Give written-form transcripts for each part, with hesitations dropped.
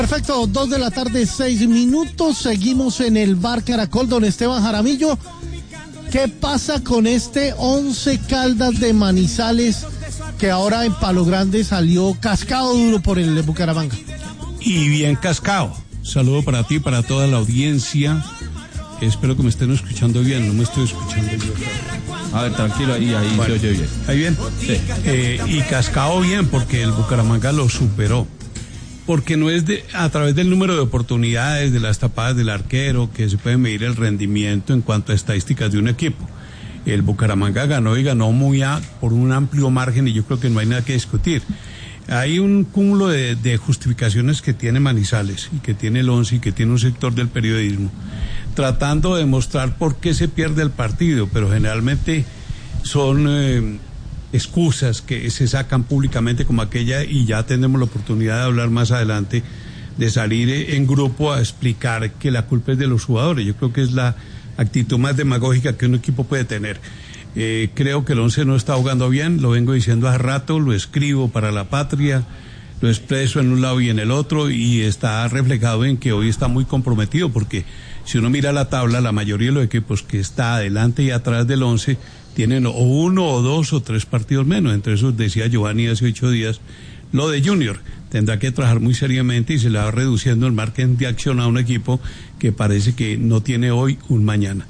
Perfecto, 2:06 p.m. Seguimos en el Bar Caracol, don Esteban Jaramillo. ¿Qué pasa con este 11 Caldas de Manizales que ahora en Palo Grande salió cascado duro por el Bucaramanga? Y bien cascado. Saludo para ti, para toda la audiencia. Espero que me estén escuchando bien, no me estoy escuchando yo. A ver, tranquilo, ahí bueno, se oye bien. ¿Ahí bien? Sí. Y cascado bien porque el Bucaramanga lo superó. Porque no es a través del número de oportunidades, de las tapadas del arquero, que se puede medir el rendimiento en cuanto a estadísticas de un equipo. El Bucaramanga ganó y ganó por un amplio margen y yo creo que no hay nada que discutir. Hay un cúmulo de justificaciones que tiene Manizales y que tiene el 11 y que tiene un sector del periodismo, tratando de mostrar por qué se pierde el partido, pero generalmente son excusas que se sacan públicamente como aquella, y ya tendremos la oportunidad de hablar más adelante, de salir en grupo a explicar que la culpa es de los jugadores. Yo creo que es la actitud más demagógica que un equipo puede tener. Creo que el 11 no está jugando bien, lo vengo diciendo hace rato, lo escribo para La Patria, lo expreso en un lado y en el otro, y está reflejado en que hoy está muy comprometido, porque si uno mira la tabla, la mayoría de los equipos que está adelante y atrás del 11 tienen o 1 o 2 o 3 partidos menos. Entre esos, decía Giovanni hace 8 días, lo de Junior. Tendrá que trabajar muy seriamente y se le va reduciendo el margen de acción a un equipo que parece que no tiene hoy un mañana.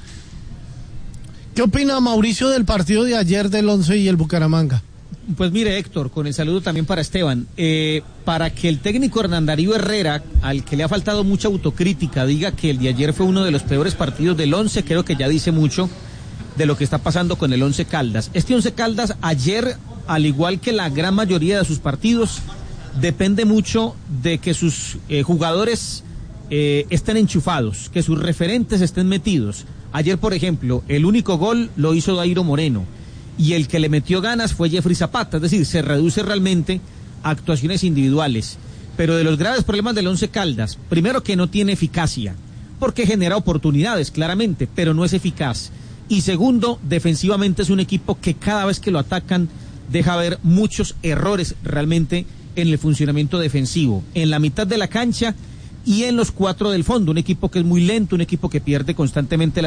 ¿Qué opina Mauricio del partido de ayer del 11 y el Bucaramanga? Pues mire, Héctor, con el saludo también para Esteban, para que el técnico Hernán Darío Herrera, al que le ha faltado mucha autocrítica, diga que el de ayer fue uno de los peores partidos del 11, creo que ya dice mucho de lo que está pasando con el 11 Caldas. Este 11 Caldas ayer, al igual que la gran mayoría de sus partidos, depende mucho de que sus jugadores estén enchufados, que sus referentes estén metidos. Ayer, por ejemplo, el único gol lo hizo Dairo Moreno, y el que le metió ganas fue Jeffrey Zapata, es decir, se reduce realmente a actuaciones individuales. Pero de los graves problemas del 11 Caldas, primero que no tiene eficacia, porque genera oportunidades, claramente, pero no es eficaz. Y segundo, defensivamente es un equipo que cada vez que lo atacan deja ver muchos errores realmente en el funcionamiento defensivo, en la mitad de la cancha y en los 4 del fondo. Un equipo que es muy lento, un equipo que pierde constantemente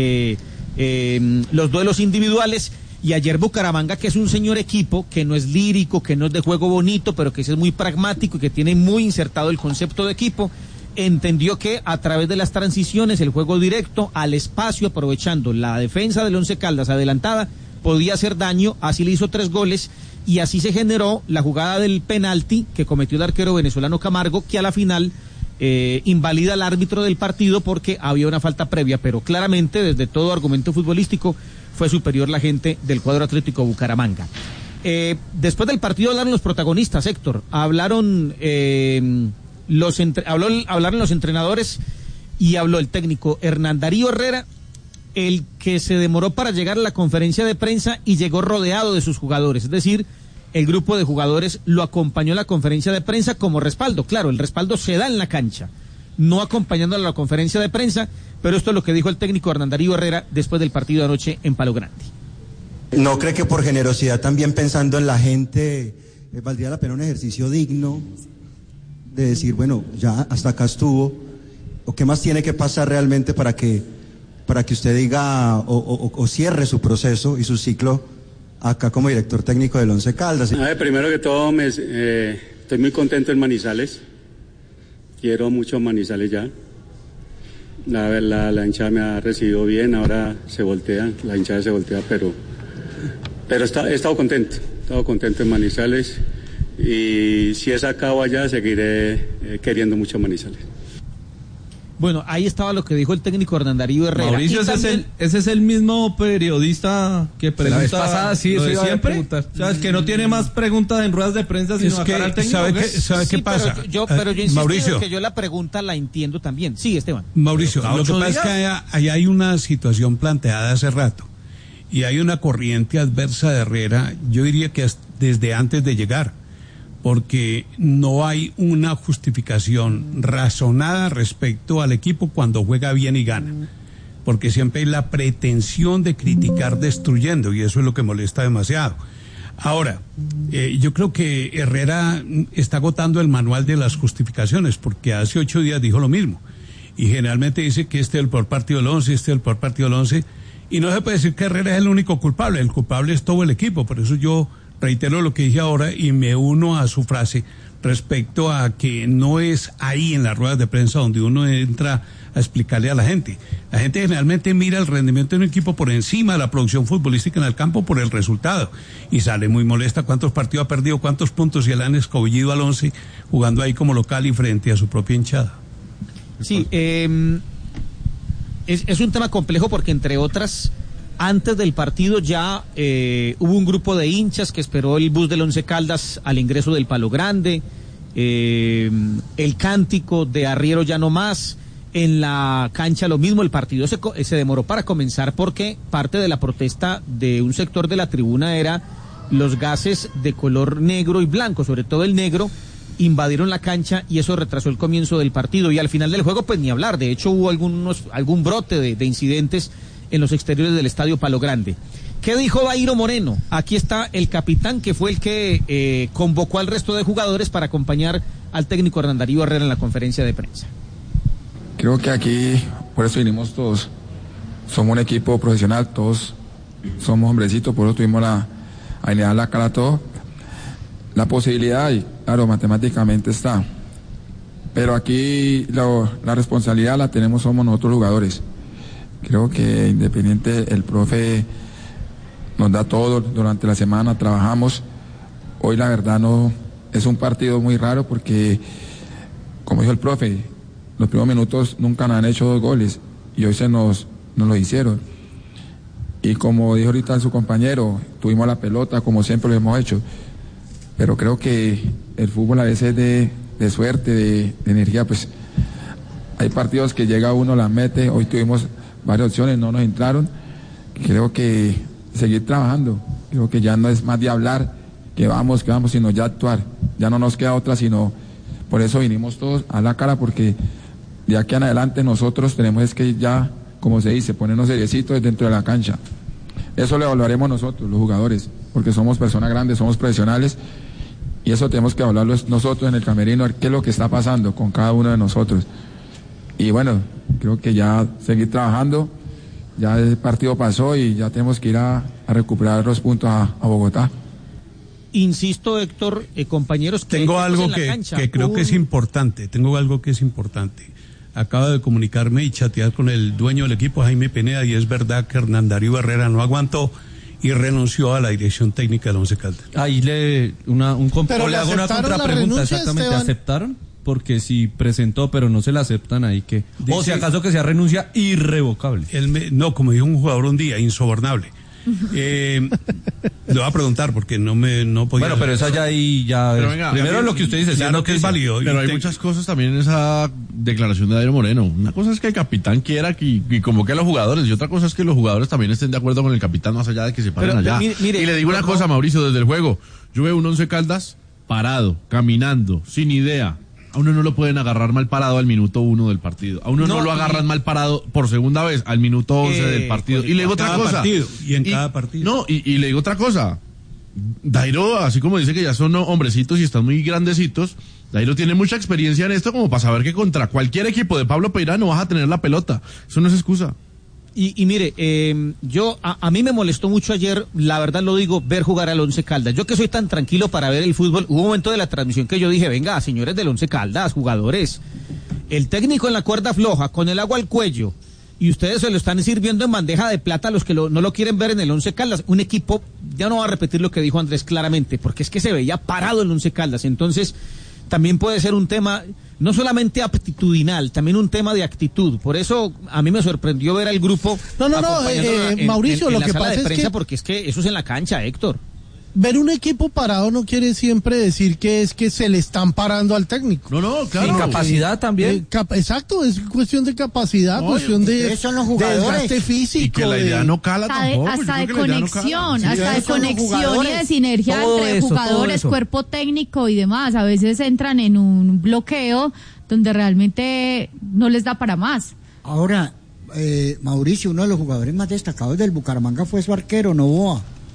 los duelos individuales. Y ayer Bucaramanga, que es un señor equipo, que no es lírico, que no es de juego bonito, pero que es muy pragmático y que tiene muy insertado el concepto de equipo, entendió que a través de las transiciones, el juego directo al espacio, aprovechando la defensa del 11 Caldas adelantada, podía hacer daño. Así le hizo 3 goles y así se generó la jugada del penalti que cometió el arquero venezolano Camargo, que a la final invalida al árbitro del partido porque había una falta previa, pero claramente desde todo argumento futbolístico fue superior la gente del cuadro Atlético Bucaramanga. Después del partido hablaron los protagonistas, Héctor, hablaron los entrenadores y habló el técnico Hernán Darío Herrera, el que se demoró para llegar a la conferencia de prensa y llegó rodeado de sus jugadores, es decir, el grupo de jugadores lo acompañó a la conferencia de prensa como respaldo. Claro, el respaldo se da en la cancha, no acompañándolo a la conferencia de prensa, pero esto es lo que dijo el técnico Hernán Darío Herrera después del partido de anoche en Palo Grande. ¿No cree que por generosidad, también pensando en la gente, valdría la pena un ejercicio digno de decir, bueno, ya hasta acá estuvo, o qué más tiene que pasar realmente para que usted diga o cierre su proceso y su ciclo acá como director técnico del 11 Caldas? Primero que todo, estoy muy contento en Manizales. Quiero mucho Manizales ya. La hinchada me ha recibido bien, ahora la hinchada se voltea, pero he estado contento en Manizales, y si es acá o allá, seguiré queriendo mucho Manizales. Bueno, ahí estaba lo que dijo el técnico Hernán Darío Herrera. Mauricio, ese es el mismo periodista que pregunta. La vez pasada, sí, eso iba siempre. O sea, es que no tiene más preguntas en ruedas de prensa, sino acá al técnico. ¿Sabe qué pasa? Pero yo insisto, Mauricio, que yo la pregunta la entiendo también. Sí, Esteban. Mauricio, lo que pasa es que ahí hay una situación planteada hace rato, y hay una corriente adversa de Herrera, yo diría que desde antes de llegar, porque no hay una justificación razonada respecto al equipo cuando juega bien y gana, porque siempre hay la pretensión de criticar destruyendo, y eso es lo que molesta demasiado. Ahora, yo creo que Herrera está agotando el manual de las justificaciones, porque hace 8 días dijo lo mismo. Y generalmente dice que este es el peor partido del 11, este es el peor partido del 11. Y no se puede decir que Herrera es el único culpable. El culpable es todo el equipo. Por eso yo reitero lo que dije ahora y me uno a su frase respecto a que no es ahí en las ruedas de prensa donde uno entra a explicarle a la gente. La gente generalmente mira el rendimiento de un equipo por encima de la producción futbolística en el campo por el resultado y sale muy molesta cuántos partidos ha perdido, cuántos puntos se le han escabullido al 11 jugando ahí como local y frente a su propia hinchada. Sí, es un tema complejo porque entre otras antes del partido ya hubo un grupo de hinchas que esperó el bus del Once Caldas al ingreso del Palo Grande, el cántico de Arriero ya no más. En la cancha lo mismo, el partido se demoró para comenzar porque parte de la protesta de un sector de la tribuna era los gases de color negro y blanco, sobre todo el negro, invadieron la cancha y eso retrasó el comienzo del partido y al final del juego pues ni hablar, de hecho hubo algún brote de incidentes en los exteriores del estadio Palo Grande. ¿Qué dijo Dairo Moreno? Aquí está el capitán que fue el que convocó al resto de jugadores para acompañar al técnico Hernán Darío Herrera en la conferencia de prensa. Creo que aquí, por eso vinimos todos, somos un equipo profesional, todos somos hombrecitos, por eso tuvimos a alinear la cara a todos. La posibilidad, y claro, matemáticamente está, pero aquí la responsabilidad la somos nosotros jugadores. Creo que Independiente, el profe nos da todo durante la semana, trabajamos. Hoy la verdad no es un partido muy raro porque, como dijo el profe, los primeros minutos nunca nos han hecho 2 goles y hoy nos lo hicieron. Y como dijo ahorita su compañero, tuvimos la pelota como siempre lo hemos hecho. Pero creo que el fútbol a veces de suerte, de energía, pues hay partidos que llega uno, la mete. Hoy tuvimos varias opciones, no nos entraron. Creo que seguir trabajando. Creo que ya no es más de hablar, que vamos, sino ya actuar. Ya no nos queda otra, sino por eso vinimos todos a la cara, porque de aquí en adelante nosotros tenemos que ya, como se dice, ponernos seriecitos dentro de la cancha. Eso lo evaluaremos nosotros, los jugadores, porque somos personas grandes, somos profesionales, y eso tenemos que hablarlo nosotros en el camerino, a ver qué es lo que está pasando con cada uno de nosotros. Y bueno, creo que ya seguir trabajando, ya el partido pasó y ya tenemos que ir a recuperar los puntos a Bogotá. Insisto, Héctor, compañeros, que tengo algo que creo que es importante, Acabo de comunicarme y chatear con el dueño del equipo, Jaime Pineda, y es verdad que Hernán Darío Herrera no aguantó y renunció a la dirección técnica del Once Caldas. Ahí le hago una contrapregunta, exactamente, Esteban. ¿Aceptaron? Porque si presentó pero no se la aceptan, ahí que dice, o si acaso que sea renuncia irrevocable. No, como dijo un jugador un día, insobornable. Le voy a preguntar porque no podía. Bueno, pero esa ya ahí ya. Pero venga, primero lo que usted dice, claro que es válido. Pero hay muchas cosas también en esa declaración de Dairo Moreno. Una cosa es que el capitán quiera y convoque a los jugadores, y otra cosa es que los jugadores también estén de acuerdo con el capitán, más allá de que se paren allá. Mire, y le digo una cosa, Mauricio, desde el juego, yo veo un Once Caldas parado, caminando, sin idea. A uno no lo pueden agarrar mal parado al minuto 1 del partido. A uno no lo agarran mal parado por segunda vez al minuto 11 del partido. Y le digo otra cosa. Cada partido. No, y le digo otra cosa. Dairo, así como dice que ya son hombrecitos y están muy grandecitos, Dairo tiene mucha experiencia en esto como para saber que contra cualquier equipo de Pablo Peirano no vas a tener la pelota. Eso no es excusa. Y mire, a mí me molestó mucho ayer, la verdad lo digo, ver jugar al Once Caldas. Yo que soy tan tranquilo para ver el fútbol, hubo un momento de la transmisión que yo dije, venga, señores del Once Caldas, jugadores, el técnico en la cuerda floja, con el agua al cuello, y ustedes se lo están sirviendo en bandeja de plata a los que no lo quieren ver en el Once Caldas. Un equipo, ya no va a repetir lo que dijo Andrés claramente, porque es que se veía parado el Once Caldas. Entonces, también puede ser un tema no solamente aptitudinal, también un tema de actitud. Por eso a mí me sorprendió ver al grupo. Mauricio, en lo la que sala pasa de es prensa, que porque es que eso es en la cancha, Héctor. Ver un equipo parado no quiere siempre decir que es que se le están parando al técnico. No, claro. Y capacidad también. Exacto, es cuestión de capacidad, cuestión de desgaste físico. Y que la idea no cala tampoco. Hasta de conexión, hasta de conexión y de sinergia entre jugadores, cuerpo técnico y demás. A veces entran en un bloqueo donde realmente no les da para más. Ahora, Mauricio, uno de los jugadores más destacados del Bucaramanga fue su arquero, Novoa.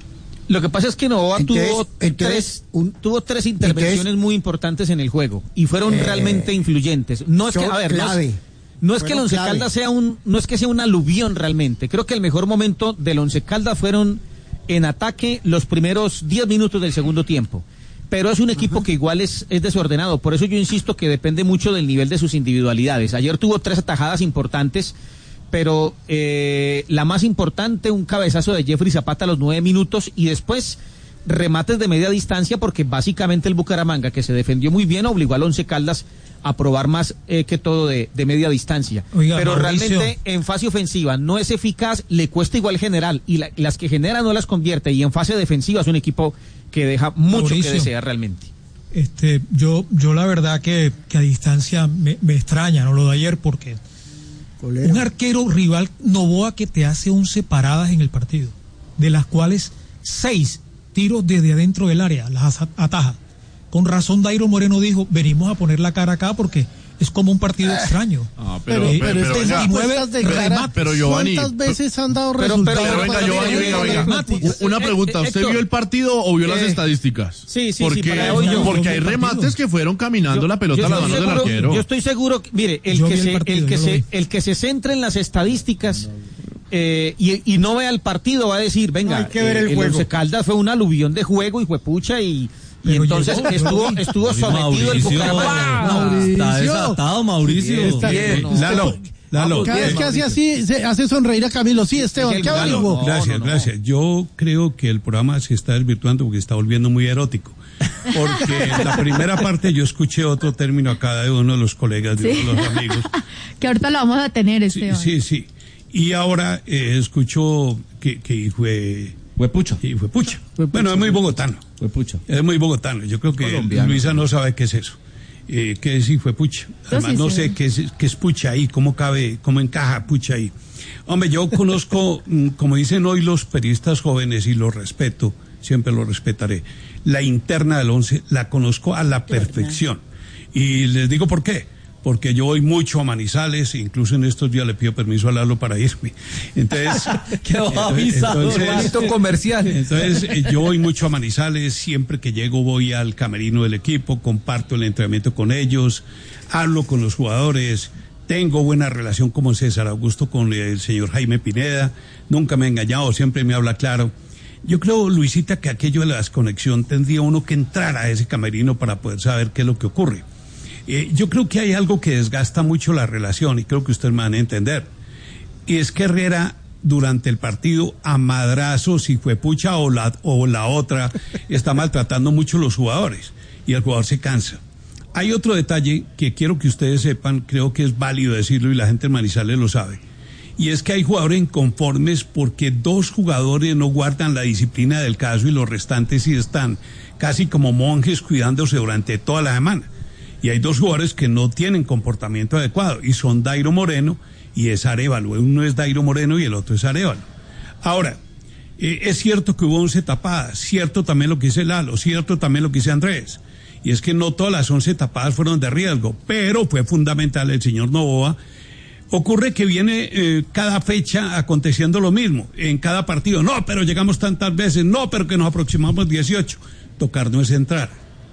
Lo que pasa es que Novoa tuvo tres intervenciones muy importantes en el juego y fueron realmente influyentes. No es que, no es que el Once Caldas sea un aluvión realmente. Creo que el mejor momento del Once Caldas fueron en ataque los primeros 10 minutos del segundo tiempo. Pero es un equipo que igual es desordenado. Por eso yo insisto que depende mucho del nivel de sus individualidades. Ayer tuvo 3 atajadas importantes, pero la más importante, un cabezazo de Jeffrey Zapata a los 9 minutos y después remates de media distancia, porque básicamente el Bucaramanga, que se defendió muy bien, obligó al Once Caldas a probar más que todo de media distancia. Oiga, pero Mauricio, realmente en fase ofensiva no es eficaz, le cuesta igual general, y las que genera no las convierte, y en fase defensiva es un equipo que deja mucho Mauricio, que desear realmente. Yo la verdad que a distancia me extraña, ¿no? Lo de ayer, porque un arquero rival, Novoa, que te hace 11 paradas en el partido, de las cuales 6 tiros desde adentro del área, las ataja. Con razón Dairo Moreno dijo, venimos a poner la cara acá porque es como un partido extraño. Pero Giovanni, ¿cuántas veces han dado resultados? Pero venga, Giovanni, una pregunta, ¿usted vio el partido o vio las estadísticas? Sí, porque hay remates que fueron caminando la pelota a las manos del arquero. Yo estoy seguro, mire, el que se centre en las estadísticas y no vea el partido va a decir, venga, hay que ver el juego. Once Caldas fue un aluvión de juego y fue pucha y entonces estuvo sometido el Bucaramanga. Está desatado, Mauricio. Lalo. Cada vez que hace así, se hace sonreír a Camilo. Sí, Esteban, ¿qué averiguó? Gracias. Yo creo que el programa se está desvirtuando porque está volviendo muy erótico. Porque en la primera parte yo escuché otro término a cada uno de los colegas, de uno de los amigos. Que ahorita lo vamos a tener, Esteban. Sí. Y ahora escucho que fue pucha. Bueno, es muy bogotano. Es muy bogotano. Yo creo que colombiano. Luisa no sabe qué es eso. ¿Qué es si fue pucha? Además, no sé qué es pucha ahí, cómo encaja pucha ahí. Hombre, yo conozco, como dicen hoy los periodistas jóvenes, y lo respeto, siempre lo respetaré, la interna del Once la conozco a la perfección. Y les digo por qué. Porque yo voy mucho a Manizales, incluso en estos días le pido permiso a Lalo para irme. Entonces, comercial. Entonces, yo voy mucho a Manizales, siempre que llego voy al camerino del equipo, comparto el entrenamiento con ellos, hablo con los jugadores, tengo buena relación como César Augusto con el señor Jaime Pineda, nunca me ha engañado, siempre me habla claro. Yo creo, Luisita, que aquello de la desconexión tendría uno que entrar a ese camerino para poder saber qué es lo que ocurre. Yo creo que hay algo que desgasta mucho la relación y creo que ustedes me van a entender. Y es que Herrera durante el partido a madrazos, si fue pucha o la otra, está maltratando mucho a los jugadores y el jugador se cansa. Hay otro detalle que quiero que ustedes sepan, creo que es válido decirlo y la gente en Manizales lo sabe. Y es que hay jugadores inconformes porque 2 jugadores no guardan la disciplina del caso y los restantes sí están casi como monjes cuidándose durante toda la semana. Y hay 2 jugadores que no tienen comportamiento adecuado y son Dairo Moreno y es Arévalo. Uno es Dairo Moreno y el otro es Arévalo. Ahora, es cierto que hubo 11 tapadas, cierto también lo que dice Lalo, cierto también lo que dice Andrés. Y es que no todas las 11 tapadas fueron de riesgo, pero fue fundamental el señor Novoa. Ocurre que viene cada fecha aconteciendo lo mismo, en cada partido. No, pero llegamos tantas veces, no, pero que nos aproximamos 18. Tocar no es entrar.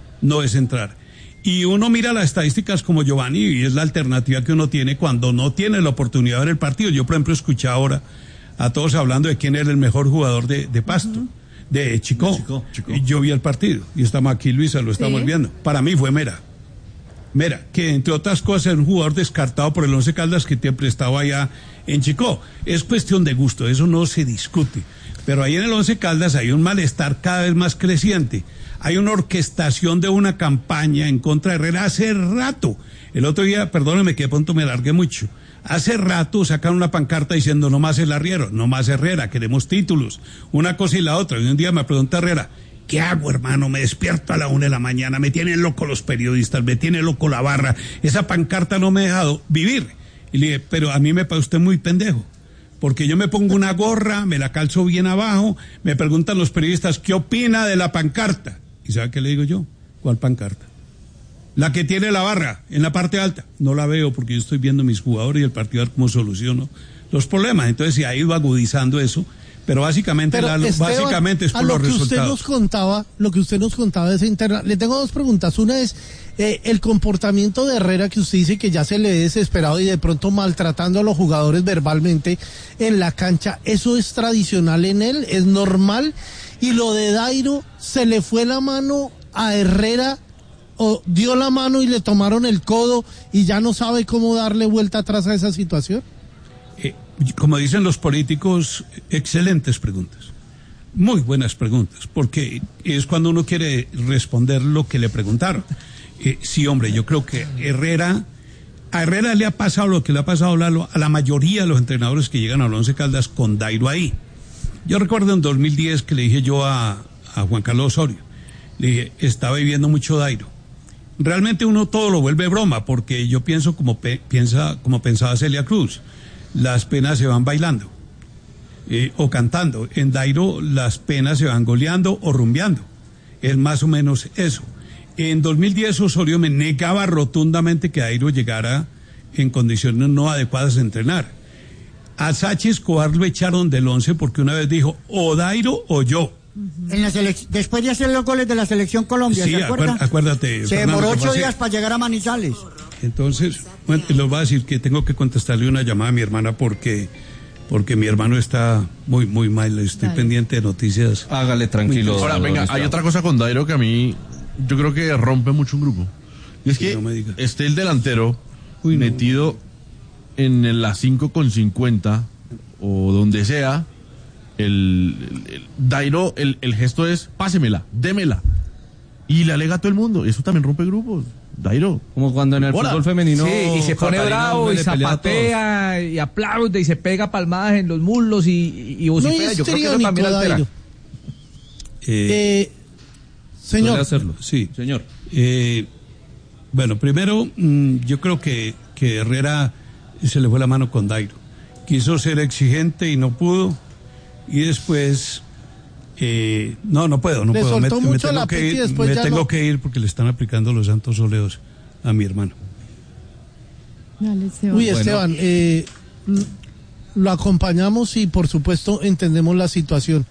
Y uno mira las estadísticas como Giovanni y es la alternativa que uno tiene cuando no tiene la oportunidad de ver el partido. Yo, por ejemplo, escuché ahora a todos hablando de quién era el mejor jugador de Pasto, de Chicó. Y yo vi el partido y estamos aquí, Luisa, lo estamos viendo. Para mí fue Mera, que entre otras cosas es un jugador descartado por el Once Caldas que siempre estaba allá en Chicó. Es cuestión de gusto, eso no se discute. Pero ahí en el Once Caldas hay un malestar cada vez más creciente. Hay una orquestación de una campaña en contra de Herrera hace rato. El otro día, perdóneme que de pronto me alargué mucho, hace rato sacaron una pancarta diciendo no más el arriero, no más Herrera, queremos títulos, una cosa y la otra. Y un día me pregunta Herrera, ¿qué hago, hermano? Me despierto a la 1 de la mañana, me tienen loco los periodistas, me tiene loco la barra, esa pancarta no me ha dejado vivir. Y le dije, pero a mí me parece usted muy pendejo. Porque yo me pongo una gorra, me la calzo bien abajo, me preguntan los periodistas, ¿qué opina de la pancarta? ¿Y sabe qué le digo yo? ¿Cuál pancarta? La que tiene la barra en la parte alta. No la veo porque yo estoy viendo mis jugadores y el partido a ver cómo soluciono los problemas. Entonces se ha ido agudizando eso. Pero básicamente, Esteban, básicamente es por los resultados. Lo que usted nos contaba de esa interna. Le tengo dos preguntas. Una es el comportamiento de Herrera, que usted dice que ya se le ve desesperado y de pronto maltratando a los jugadores verbalmente en la cancha. ¿Eso es tradicional en él? ¿Es normal? Y lo de Dairo, ¿se le fue la mano a Herrera o dio la mano y le tomaron el codo y ya no sabe cómo darle vuelta atrás a esa situación? Como dicen los políticos, excelentes preguntas, muy buenas preguntas, porque es cuando uno quiere responder lo que le preguntaron. Sí, hombre, yo creo que a Herrera le ha pasado lo que le ha pasado a la mayoría de los entrenadores que llegan al Once Caldas con Dairo ahí. Yo recuerdo en 2010 que le dije yo a Juan Carlos Osorio, le dije, estaba viviendo mucho Dairo. Realmente uno todo lo vuelve broma, porque yo pienso como pensaba Celia Cruz. Las penas se van bailando o cantando. En Dairo las penas se van goleando o rumbeando. Es más o menos eso. En 2010 Osorio me negaba rotundamente que Dairo llegara en condiciones no adecuadas a entrenar. A Sachi Escobar lo echaron del 11 porque una vez dijo o Dairo o yo. Después de hacer los goles de la Selección Colombia, sí, ¿se acuerda? Acuérdate. Se demoró 8 días para llegar a Manizales. Entonces, bueno, les voy a decir que tengo que contestarle una llamada a mi hermana porque mi hermano está muy, muy mal. Estoy pendiente de noticias. Hágale tranquilo. Ahora, venga, hay otra cosa con Dairo que a mí, yo creo que rompe mucho un grupo. Y es que esté el delantero metido en la 5:50 o donde sea, el Dairo, el gesto es, pásemela, démela. Y le alega a todo el mundo. Eso también rompe grupos. Dairo. Como cuando en el fútbol femenino. Sí, y se pone bravo y zapatea y aplaude y se pega palmadas en los muslos y vocifera. Yo creo que eso también altera. Señor. ¿Puede hacerlo? Sí. Señor. Bueno, primero, yo creo que Herrera se le fue la mano con Dairo. Quiso ser exigente y no pudo. Y después... no puedo. Me tengo que ir porque le están aplicando los santos óleos a mi hermano. Dale, Esteban. Uy, Esteban, lo acompañamos y por supuesto entendemos la situación.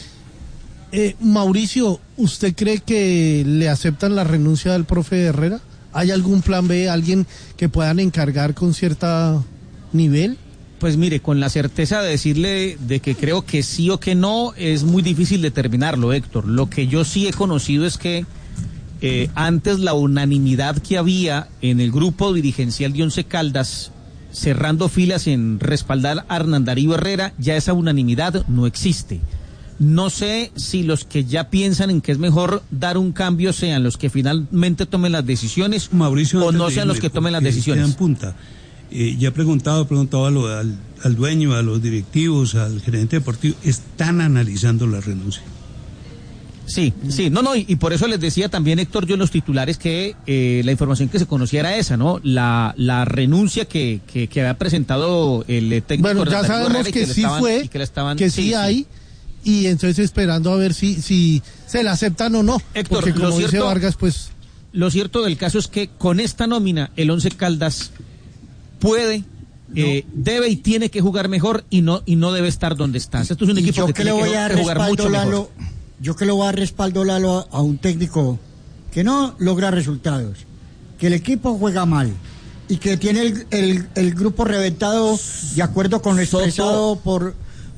Mauricio, ¿usted cree que le aceptan la renuncia del profe Herrera? ¿Hay algún plan B, alguien que puedan encargar con cierto nivel? Pues mire, con la certeza de decirle de que creo que sí o que no, es muy difícil determinarlo, Héctor. Lo que yo sí he conocido es que antes la unanimidad que había en el grupo dirigencial de Once Caldas, cerrando filas en respaldar a Hernán Darío Herrera, ya esa unanimidad no existe. No sé si los que ya piensan en que es mejor dar un cambio sean los que finalmente tomen las decisiones, Mauricio, o no sean los que tomen las decisiones. Ya he preguntado al dueño, a los directivos, al gerente deportivo, están analizando la renuncia. Sí, y por eso les decía también, Héctor, yo en los titulares que la información que se conocía era esa, ¿no? La renuncia que había presentado el técnico. Bueno, ya sabemos que sí fue, que sí hay, y entonces esperando a ver si se la aceptan o no. Héctor, porque como dice Vargas, pues... Lo cierto del caso es que con esta nómina, el Once Caldas puede, debe y tiene que jugar mejor y no debe estar donde está. Esto es un equipo que tiene que jugar mucho mejor. Yo que le voy a dar respaldo, Lalo, a un técnico que no logra resultados, que el equipo juega mal y que tiene el grupo reventado, de acuerdo con lo expresado por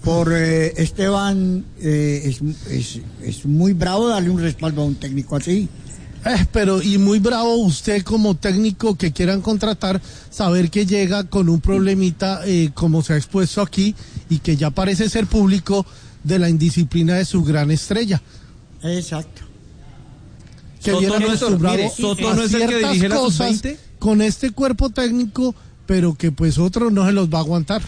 Esteban. Es muy bravo darle un respaldo a un técnico así. Pero y muy bravo usted como técnico que quieran contratar, saber que llega con un problemita como se ha expuesto aquí y que ya parece ser público, de la indisciplina de su gran estrella. Exacto. Que viene acostumbrado a ciertas cosas con este cuerpo técnico, pero que pues otro no se los va a aguantar.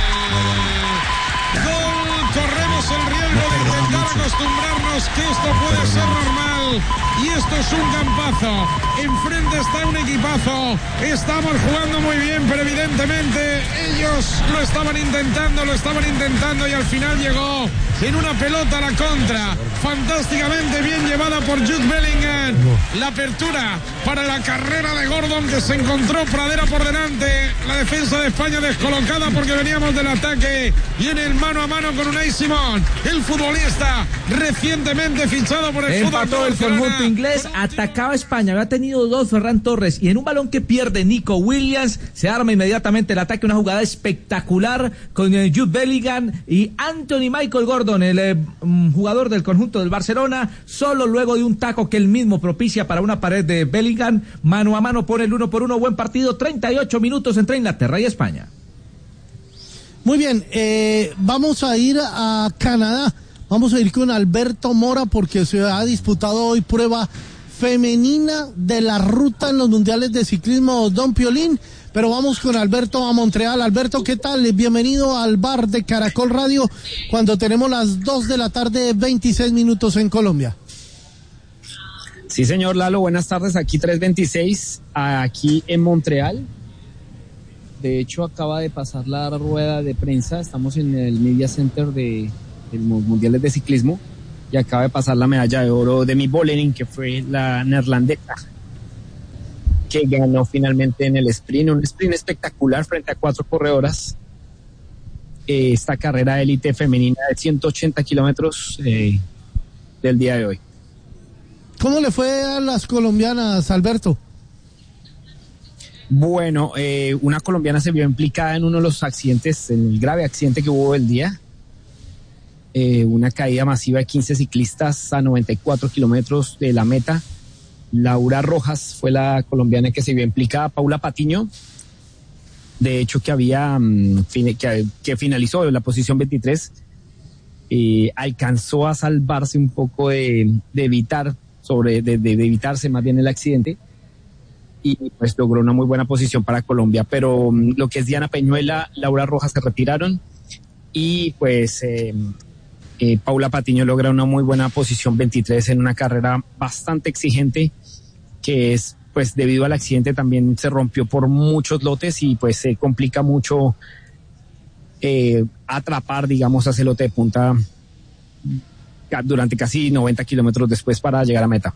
Corremos el riesgo de intentar acostumbrarnos que esto puede ser normal. Y esto es un campazo. Enfrente está un equipazo. Estamos jugando muy bien, pero evidentemente ellos lo estaban intentando y al final llegó en una pelota a la contra. Fantásticamente bien llevada por Jude Bellingham. La apertura para la carrera de Gordon, que se encontró Pradera por delante. La defensa de España descolocada porque veníamos del ataque y en el mano a mano con Unai Simón, el futbolista recientemente fichado por el fútbol. Empató el conjunto inglés, atacaba España, había tenido 2 Ferran Torres y en un balón que pierde Nico Williams se arma inmediatamente el ataque, una jugada espectacular con Jude Bellingham y Anthony Michael Gordon, el jugador del conjunto del Barcelona, solo luego de un taco que él mismo propicia para una pared de Bellingham, mano a mano pone el 1-1, buen partido, 38 minutos entre Inglaterra y España. Muy bien, vamos a ir a Canadá, vamos a ir con Alberto Mora porque se ha disputado hoy prueba femenina de la ruta en los mundiales de ciclismo Don Piolín, pero vamos con Alberto a Montreal. Alberto, ¿qué tal? Bienvenido al bar de Caracol Radio cuando tenemos las 2 de la tarde, 26 minutos en Colombia. Sí, señor Lalo, buenas tardes, aquí 3:26, aquí en Montreal. De hecho, acaba de pasar la rueda de prensa, estamos en el Media Center de los Mundiales de Ciclismo, y acaba de pasar la medalla de oro de Demi Vollering, que fue la neerlandesa, que ganó finalmente en el sprint, un sprint espectacular frente a 4 corredoras. Esta carrera élite femenina de 180 kilómetros del día de hoy. ¿Cómo le fue a las colombianas, Alberto? Bueno, una colombiana se vio implicada en uno de los accidentes, en el grave accidente que hubo el día. Una caída masiva de 15 ciclistas a 94 kilómetros de la meta. Laura Rojas fue la colombiana que se vio implicada. Paula Patiño, de hecho, que había que finalizó en la posición 23, alcanzó a salvarse un poco de evitarse más bien el accidente, y pues logró una muy buena posición para Colombia. Pero lo que es Diana Peñuela, Laura Rojas se retiraron, y pues Paula Patiño logra una muy buena posición 23 en una carrera bastante exigente, que es pues debido al accidente también se rompió por muchos lotes y pues se complica mucho atrapar, digamos, a ese lote de punta durante casi 90 kilómetros después para llegar a meta.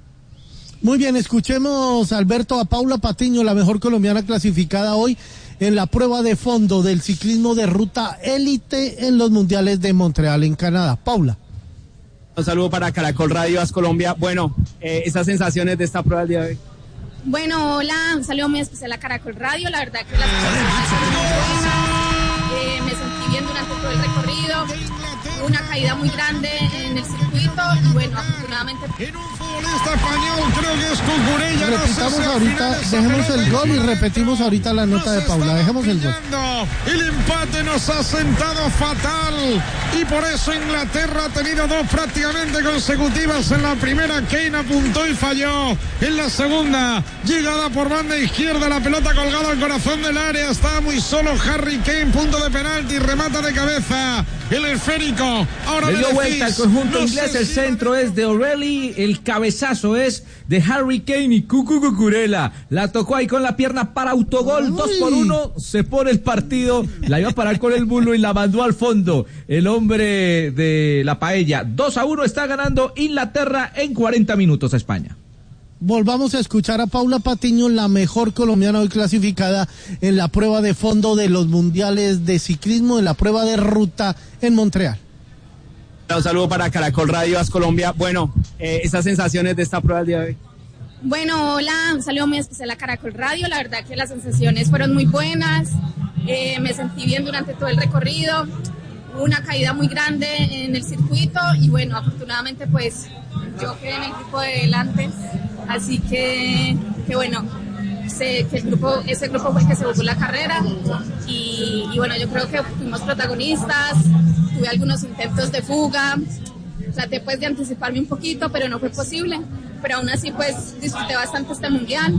Muy bien, escuchemos, Alberto, a Paula Patiño, la mejor colombiana clasificada hoy en la prueba de fondo del ciclismo de ruta élite en los mundiales de Montreal, en Canadá. Paula. Un saludo para Caracol Radio As Colombia. Bueno, esas sensaciones de esta prueba del día de hoy. Bueno, hola, un saludo muy especial a Caracol Radio. La verdad que las sensaciones son muy buenas. Me sentí bien durante todo el recorrido. Una caída muy grande en el circuito y bueno, afortunadamente. En un futbolista español, creo que es Cucurella. Repitamos ahorita, dejemos el gol y repetimos ahorita la nota de Paula. Dejemos el gol. El empate nos ha sentado fatal y por eso Inglaterra ha tenido 2 prácticamente consecutivas. En la primera, Kane apuntó y falló. En la segunda, llegada por banda izquierda, la pelota colgada al corazón del área. Estaba muy solo Harry Kane, punto de penalti, remata de cabeza. El esférico. Ahora le dio vuelta al conjunto inglés, el centro es de O'Reilly, el cabezazo es de Harry Kane y Cucurella la tocó ahí con la pierna para autogol. 2-1, se pone el partido, la iba a parar con el bulo y la mandó al fondo el hombre de la paella. 2-1 está ganando Inglaterra en 40 minutos a España. Volvamos a escuchar a Paula Patiño, la mejor colombiana hoy clasificada en la prueba de fondo de los mundiales de ciclismo, en la prueba de ruta en Montreal. Un saludo para Caracol Radio As Colombia. Bueno, esas sensaciones de esta prueba del día de hoy. Bueno, hola, un saludo muy especial a Caracol Radio. La verdad que las sensaciones fueron muy buenas. Me sentí bien durante todo el recorrido. Hubo una caída muy grande en el circuito y bueno, afortunadamente pues yo quedé en el grupo de delante. Así que bueno, ese grupo fue el que se jugó la carrera y bueno, yo creo que fuimos protagonistas, tuve algunos intentos de fuga, traté pues de anticiparme un poquito, pero no fue posible, pero aún así pues disfruté bastante este mundial.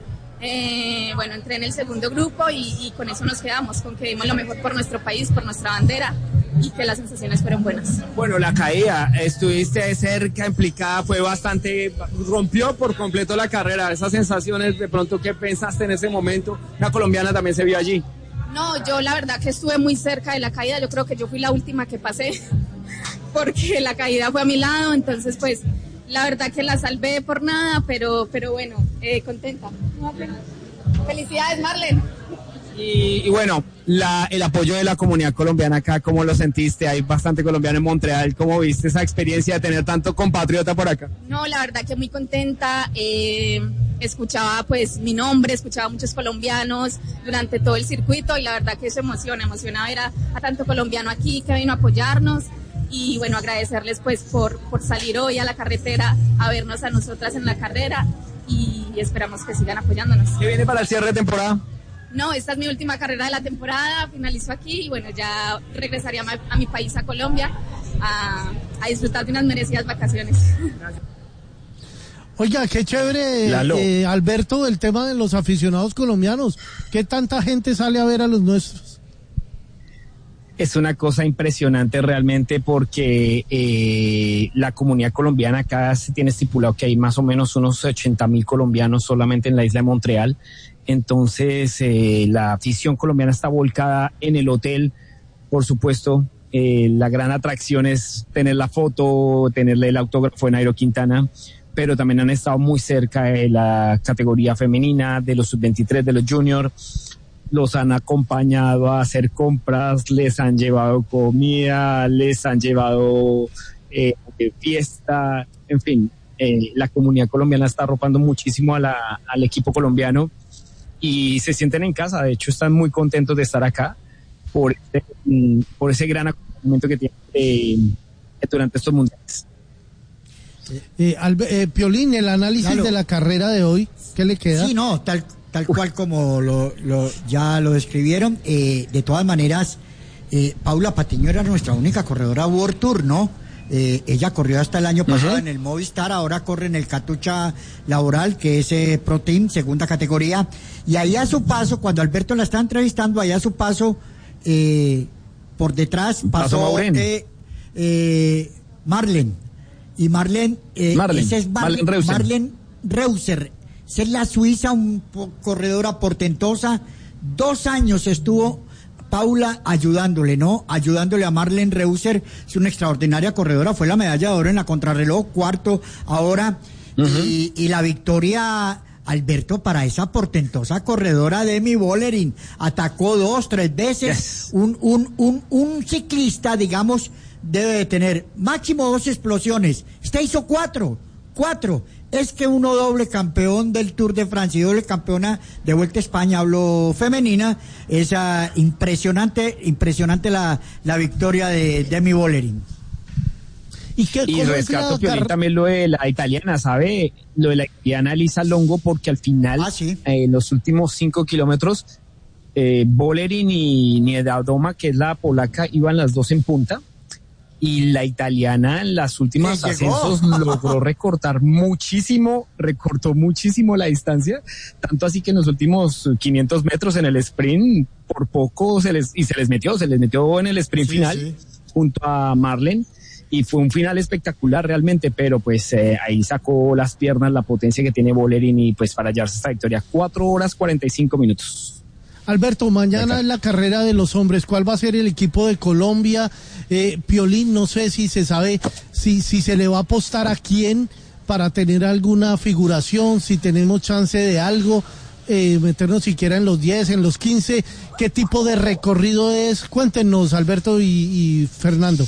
Bueno, entré en el segundo grupo y con eso nos quedamos, con que dimos lo mejor por nuestro país, por nuestra bandera y que las sensaciones fueron buenas. Bueno, la caída, estuviste cerca, implicada, fue bastante, rompió por completo la carrera. Esas sensaciones, de pronto, ¿qué pensaste en ese momento? Una colombiana también se vio allí. No, yo la verdad que estuve muy cerca de la caída, yo creo que yo fui la última que pasé, porque la caída fue a mi lado, entonces pues la verdad que la salvé por nada, pero bueno, contenta. Felicidades, Marlene. Y bueno, el apoyo de la comunidad colombiana acá, ¿cómo lo sentiste? Hay bastante colombiano en Montreal. ¿Cómo viste esa experiencia de tener tanto compatriota por acá? No, la verdad que muy contenta. Escuchaba pues mi nombre, escuchaba a muchos colombianos durante todo el circuito y la verdad que eso emociona ver a tanto colombiano aquí que vino a apoyarnos. Y bueno, agradecerles pues por salir hoy a la carretera a vernos a nosotras en la carrera y esperamos que sigan apoyándonos. ¿Qué viene para el cierre de temporada? No, esta es mi última carrera de la temporada, finalizo aquí y bueno, ya regresaría a mi país, a Colombia, a disfrutar de unas merecidas vacaciones. Oiga, qué chévere, Alberto, el tema de los aficionados colombianos. ¿Qué tanta gente sale a ver a los nuestros? Es una cosa impresionante realmente porque la comunidad colombiana acá se tiene estipulado que hay más o menos unos 80,000 colombianos solamente en la isla de Montreal. Entonces la afición colombiana está volcada en el hotel. Por supuesto, la gran atracción es tener la foto, tenerle el autógrafo de Nairo Quintana, pero también han estado muy cerca de la categoría femenina, de los sub-23, de los junior. Los han acompañado a hacer compras, les han llevado comida, les han llevado fiesta, en fin. La comunidad colombiana está arropando muchísimo al equipo colombiano y se sienten en casa. De hecho, están muy contentos de estar acá por ese gran acompañamiento que tienen durante estos mundiales. Piolín, el análisis de la carrera de hoy, ¿qué le queda? Sí, no, tal cual como ya lo describieron. De todas maneras, Paula Patiño era nuestra única corredora World Tour, ¿no? Ella corrió hasta el año pasado en el Movistar, ahora corre en el Katusha Laboral, que es Pro Team, segunda categoría. Y ahí a su paso, cuando Alberto la está entrevistando, ahí a su paso, por detrás pasó Marlene. Y Marlene Reuser. Esa es la suiza, corredora portentosa. 2 años estuvo Paula ayudándole a Marlene Reuser. Es una extraordinaria corredora, fue la medalla de oro en la contrarreloj, cuarto ahora. Y la victoria, Alberto, para esa portentosa corredora Demi Vollering. Atacó 2-3 veces. Yes. Un ciclista, digamos, debe de tener máximo 2 explosiones. Esta hizo 4. Es que uno doble campeón del Tour de Francia y doble campeona de Vuelta a España, hablo femenina, es impresionante la victoria de Demi Vollering. Y rescato también lo de la italiana, ¿sabe? Lo de la italiana Lisa Longo, porque al final, en los últimos 5 kilómetros, Vollering y Niedadoma, que es la polaca, iban las dos en punta. Y la italiana en las últimas ascensos logró recortó muchísimo la distancia, tanto así que en los últimos 500 metros en el sprint, por poco se les metió en el sprint final junto a Marlene, y fue un final espectacular realmente, pero pues ahí sacó las piernas la potencia que tiene Vollering y pues para hallarse esta victoria, 4 horas 45 minutos. Alberto, mañana es la carrera de los hombres. ¿Cuál va a ser el equipo de Colombia? Piolín, no sé si se sabe si se le va a apostar a quién para tener alguna figuración, si tenemos chance de algo, meternos siquiera en los 10, en los 15. ¿Qué tipo de recorrido es? Cuéntenos, Alberto y Fernando.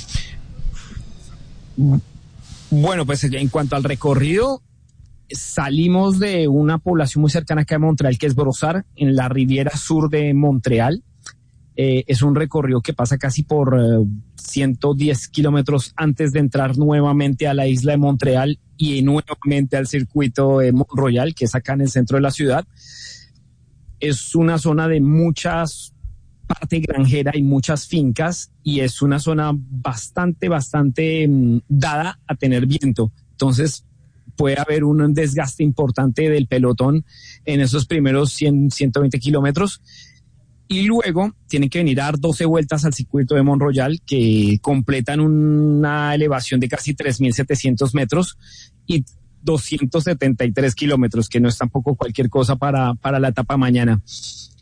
Bueno, pues en cuanto al recorrido, salimos de una población muy cercana acá de Montreal, que es Brossard, en la riviera sur de Montreal. Es un recorrido que pasa casi por 110 kilómetros antes de entrar nuevamente a la isla de Montreal y nuevamente al circuito de Mont-Royal, que es acá en el centro de la ciudad. Es una zona de muchas parte granjera y muchas fincas, y es una zona bastante dada a tener viento. Entonces, puede haber un desgaste importante del pelotón en esos primeros 120 kilómetros. Y luego tienen que venir a dar 12 vueltas al circuito de Mont-Royal, que completan una elevación de casi 3.700 metros y 273 kilómetros, que no es tampoco cualquier cosa para la etapa mañana.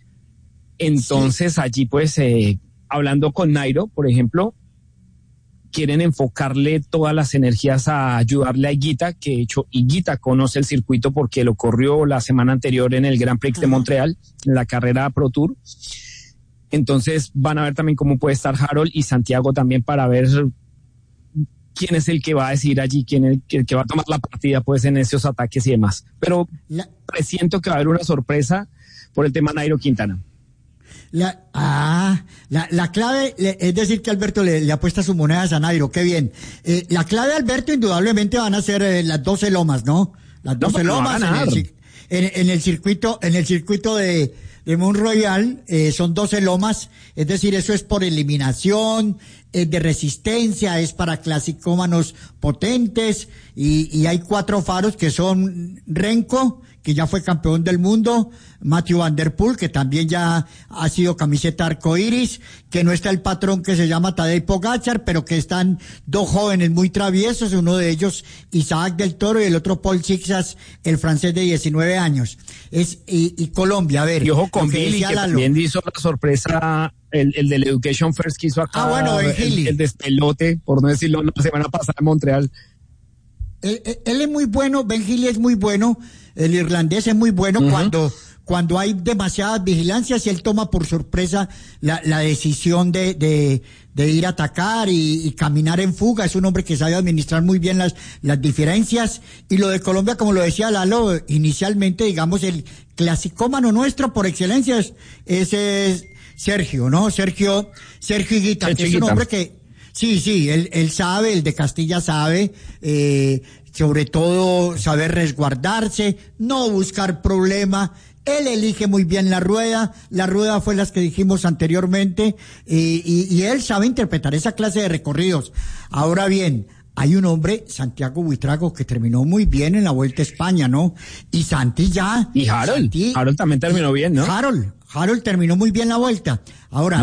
Entonces allí pues, hablando con Nairo, por ejemplo, quieren enfocarle todas las energías a ayudarle a Higuita, que de hecho Higuita conoce el circuito porque lo corrió la semana anterior en el Grand Prix de Montreal, en la carrera Pro Tour. Entonces van a ver también cómo puede estar Harold y Santiago también para ver quién es el que va a decir allí, quién es el que va a tomar la partida pues en esos ataques y demás. Pero presiento que va a haber una sorpresa por el tema Nairo Quintana. La clave, es decir, que Alberto le apuesta sus monedas a Nairo, qué bien. La clave, Alberto, indudablemente van a ser las 12 lomas, ¿no? Las 12 lomas en el circuito de Mont Royal, son 12 lomas, es decir, eso es por eliminación, de resistencia, es para clasicómanos potentes, y hay 4 faros que son Renko, que ya fue campeón del mundo, Mathieu Van Der Poel, que también ya ha sido camiseta arcoíris, que no está el patrón que se llama Tadej Pogačar, pero que están 2 jóvenes muy traviesos, uno de ellos Isaac del Toro y el otro Paul Sixas, el francés de 19 años. Y Colombia, a ver. Y ojo con Billy, que también hizo la sorpresa, el del Education First que hizo acá, el despelote, por no decirlo, la semana pasada en Montreal. Él es muy bueno, Ben Healy es muy bueno, el irlandés es muy bueno cuando hay demasiadas vigilancias y él toma por sorpresa la decisión de ir a atacar y caminar en fuga. Es un hombre que sabe administrar muy bien las diferencias. Y lo de Colombia, como lo decía Lalo, inicialmente, digamos, el clasicómano nuestro por excelencia es Sergio, ¿no? Sergio Higuita, que es un hombre que sí, él sabe, el de Castilla sabe, sobre todo saber resguardarse, no buscar problema. Él elige muy bien la rueda fue las que dijimos anteriormente, y él sabe interpretar esa clase de recorridos. Ahora bien, hay un hombre, Santiago Buitrago, que terminó muy bien en la Vuelta a España, ¿no? Y Santi ya. Y Harold también terminó bien, ¿no? Harold terminó muy bien la Vuelta. Ahora,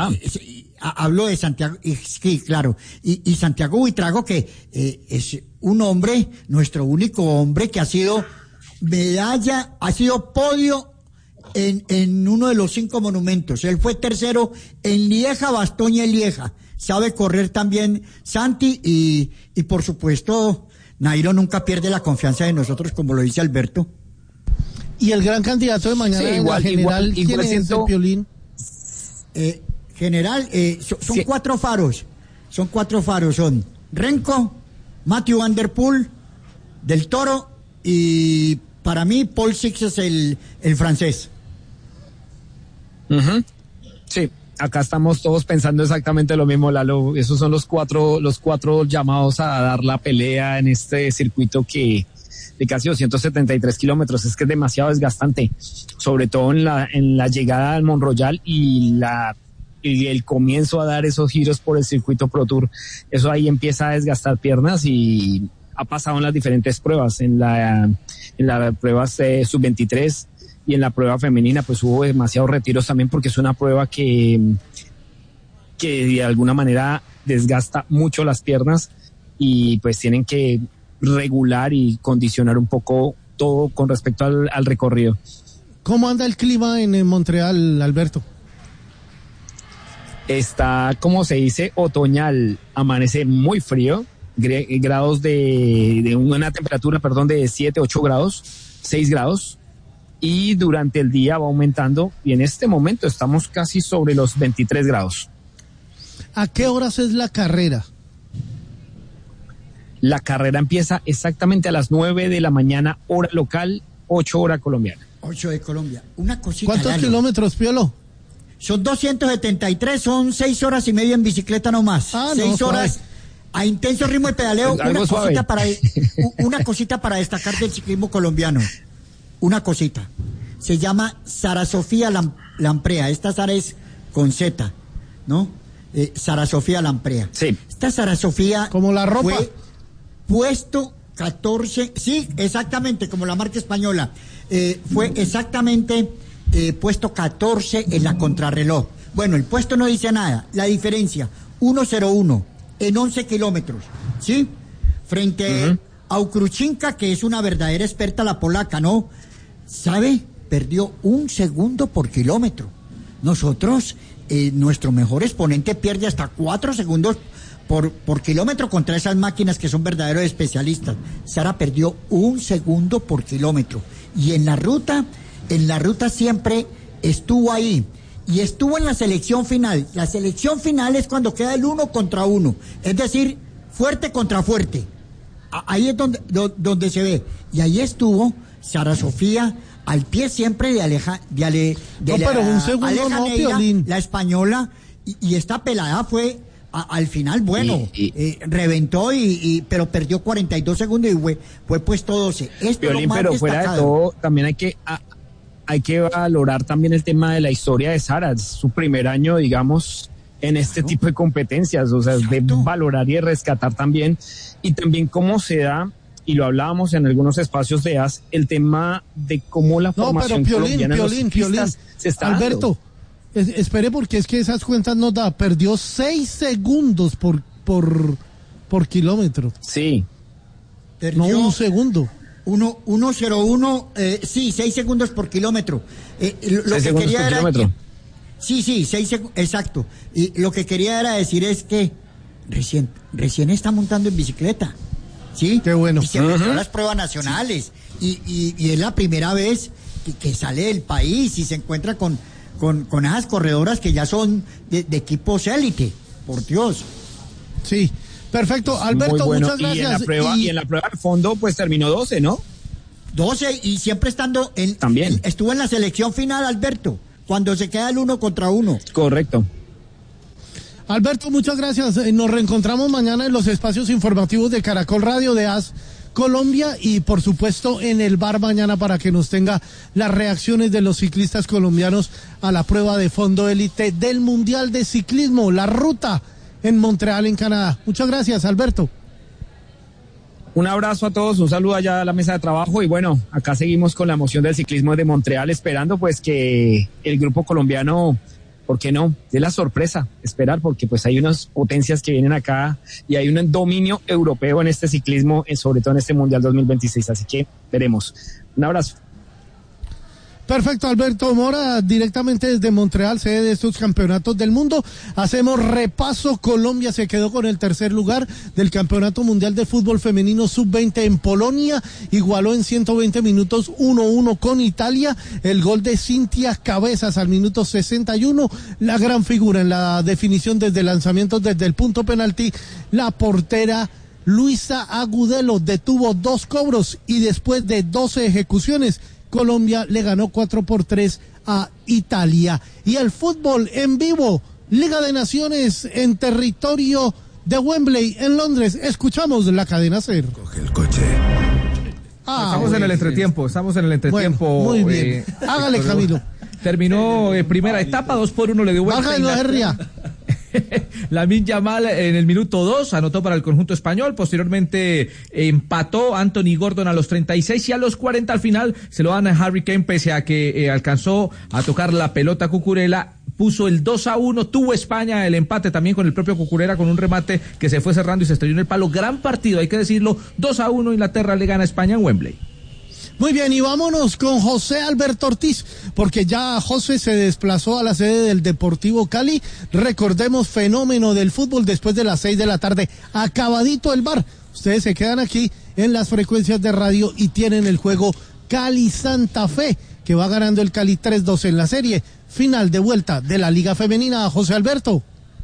hablo de Santiago, sí, claro, y Santiago Buitrago, que es un hombre, nuestro único hombre que ha sido medalla, ha sido podio en uno de los 5 monumentos. Él fue tercero en Lieja, Bastoña y Lieja. Sabe correr también Santi y por supuesto Nairo nunca pierde la confianza de nosotros, como lo dice Alberto. Y el gran candidato de mañana, igual, ¿quién es el Piolín? General, son 4 faros. Son 4 faros, son Renko, Mathieu Van Der Poel, Del Toro y para mí Paul Sixas, el francés. Sí, acá estamos todos pensando exactamente lo mismo, Lalo. Esos son los cuatro llamados a dar la pelea en este circuito que de casi 273 kilómetros. Es que es demasiado desgastante, sobre todo en la llegada al Mont Royal y el comienzo a dar esos giros por el circuito Pro Tour. Eso ahí empieza a desgastar piernas y ha pasado en las diferentes pruebas, en la prueba sub-23 y en la prueba femenina, pues hubo demasiados retiros también, porque es una prueba que de alguna manera desgasta mucho las piernas y pues tienen que regular y condicionar un poco todo con respecto al recorrido. ¿Cómo anda el clima en Montreal, Alberto? Está, como se dice, otoñal, amanece muy frío, grados de una temperatura, de 7, 8 grados, 6 grados, y durante el día va aumentando, y en este momento estamos casi sobre los 23 grados. ¿A qué horas es la carrera? La carrera empieza exactamente a las 9 de la mañana, hora local, 8 hora colombiana. 8 de Colombia. Una cosita. ¿Cuántos kilómetros, Piolo? Son 273, son 6 horas y media en bicicleta nomás. 6 horas a intenso ritmo de pedaleo. Una cosita para destacar del ciclismo colombiano. Una cosita. Se llama Sara Sofía Lamprea. Esta Sara es con Z, ¿no? Sara Sofía Lamprea. Sí. Esta Sara Sofía. Como la ropa. Fue puesto 14. Sí, exactamente, como la marca española. Fue exactamente puesto 14 en la contrarreloj. Bueno, el puesto no dice nada. La diferencia, 1:01 en 11 kilómetros, ¿sí? Frente a Ukruchinka, que es una verdadera experta, la polaca, ¿no? ¿Sabe? Perdió 1 segundo por kilómetro. Nosotros, nuestro mejor exponente pierde hasta 4 segundos por kilómetro contra esas máquinas que son verdaderos especialistas. Sara perdió 1 segundo por kilómetro. Y en la ruta siempre estuvo ahí. Y estuvo en la selección final. La selección final es cuando queda el 1 contra 1. Es decir, fuerte contra fuerte. Ahí es donde se ve. Y ahí estuvo Sara Sofía al pie siempre de un segundo no, Piolín. La española. Y esta pelada fue... al final, bueno, reventó pero perdió 42 segundos y fue puesto 12. Piolín, pero fuera de todo, también hay que valorar también el tema de la historia de Sara. Es su primer año, digamos, en este tipo de competencias, o sea, de valorar y rescatar también, y también cómo se da, y lo hablábamos en algunos espacios de AS, el tema de cómo la formación colombiana en los ciclistas se está Alberto, dando. Espere, porque es que esas cuentas no da. Perdió 6 segundos por kilómetro. Sí. Perdió no 1 segundo. 1:01, sí, 6 segundos por kilómetro. Lo que quería era que, sí, 6 segundos, exacto. Y lo que quería era decir es que recién está montando en bicicleta. Sí. Qué bueno. Y se metió a las pruebas nacionales. Y es la primera vez que sale del país y se encuentra con esas corredoras que ya son de equipos élite, por Dios. Sí, perfecto, Alberto, bueno. muchas gracias. Y en la prueba al fondo, pues terminó 12, ¿no? 12 y siempre estando también estuvo en la selección final, Alberto, cuando se queda el 1 contra 1. Correcto. Alberto, muchas gracias. Nos reencontramos mañana en los espacios informativos de Caracol Radio, de AS Colombia, y por supuesto en el bar mañana para que nos tenga las reacciones de los ciclistas colombianos a la prueba de fondo élite del Mundial de Ciclismo, la ruta en Montreal, en Canadá. Muchas gracias, Alberto. Un abrazo a todos, un saludo allá a la mesa de trabajo, y bueno, acá seguimos con la emoción del ciclismo de Montreal, esperando pues que el grupo colombiano, ¿por qué no? Es la sorpresa, esperar, porque pues hay unas potencias que vienen acá y hay un dominio europeo en este ciclismo, sobre todo en este Mundial 2026, así que veremos. Un abrazo. Perfecto, Alberto Mora, directamente desde Montreal, sede de estos campeonatos del mundo. Hacemos repaso. Colombia se quedó con el tercer lugar del Campeonato Mundial de Fútbol Femenino Sub-20 en Polonia. Igualó en 120 minutos 1-1 con Italia. El gol de Cintia Cabezas al minuto 61. La gran figura en la definición desde lanzamientos desde el punto penalti. La portera Luisa Agudelo detuvo 2 cobros y después de 12 ejecuciones, Colombia le ganó 4-3 a Italia. Y el fútbol en vivo, Liga de Naciones en territorio de Wembley, en Londres. Escuchamos la cadena SER. Coge el coche. Estamos en el entretiempo. Bueno, muy bien. Hágale, Camilo. Terminó primera etapa, 2-1 le dio vuelta. Lamine Yamal en el minuto 2 anotó para el conjunto español, posteriormente empató Anthony Gordon a los 36 y a los 40 al final se lo dan a Harry Kane, pese a que alcanzó a tocar la pelota Cucurella, puso el 2-1, tuvo España el empate también con el propio Cucurella con un remate que se fue cerrando y se estrelló en el palo. Gran partido, hay que decirlo, 2-1, Inglaterra le gana a España en Wembley. Muy bien, y vámonos con José Alberto Ortiz, porque ya José se desplazó a la sede del Deportivo Cali. Recordemos, fenómeno del fútbol después de las 6 de la tarde. Acabadito el bar. Ustedes se quedan aquí en las frecuencias de radio y tienen el juego Cali-Santa Fe, que va ganando el Cali 3-2 en la serie final de vuelta de la Liga Femenina. José Alberto.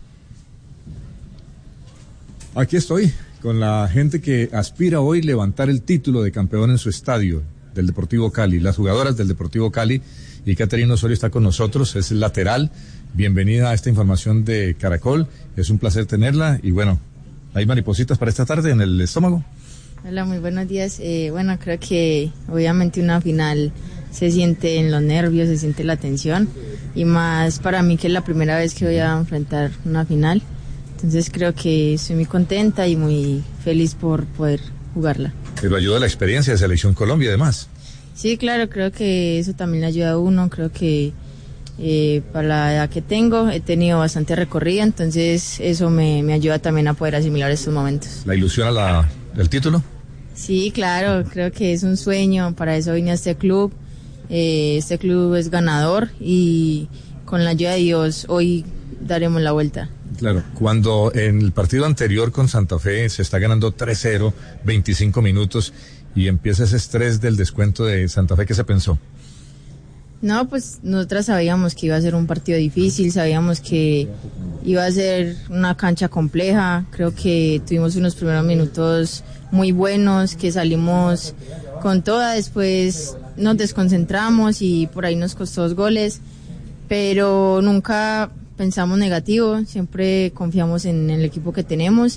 Aquí estoy con la gente que aspira hoy levantar el título de campeón en su estadio del Deportivo Cali, las jugadoras del Deportivo Cali, y Caterina Osorio está con nosotros, es el lateral. Bienvenida a esta información de Caracol, es un placer tenerla, y bueno, ¿hay maripositas para esta tarde en el estómago? Hola, muy buenos días. Bueno, creo que obviamente una final se siente en los nervios, se siente la tensión, y más para mí que es la primera vez que voy a enfrentar una final, entonces creo que estoy muy contenta y muy feliz por poder jugarla. Pero ayuda la experiencia de Selección Colombia, además. Sí, claro, creo que eso también le ayuda a uno. Creo que para la edad que tengo he tenido bastante recorrida, entonces eso me ayuda también a poder asimilar estos momentos. ¿La ilusión del título? Sí, claro, creo que es un sueño, para eso vine a este club. Este club es ganador y con la ayuda de Dios hoy daremos la vuelta. Claro, cuando en el partido anterior con Santa Fe se está ganando 3-0, 25 minutos, y empieza ese estrés del descuento de Santa Fe, ¿qué se pensó? No, pues nosotras sabíamos que iba a ser un partido difícil, sabíamos que iba a ser una cancha compleja. Creo que tuvimos unos primeros minutos muy buenos, que salimos con toda, después nos desconcentramos y por ahí nos costó 2 goles, pero nunca pensamos negativo, siempre confiamos en el equipo que tenemos